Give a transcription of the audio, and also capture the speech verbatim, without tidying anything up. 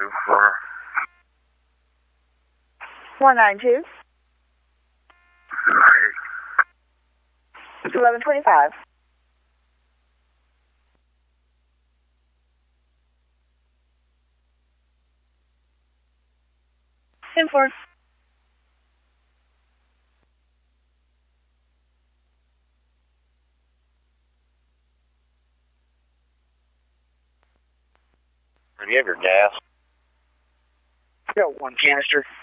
for one nine two. It's eleven twenty-five. ten four. Do you have your gas? Got one canister.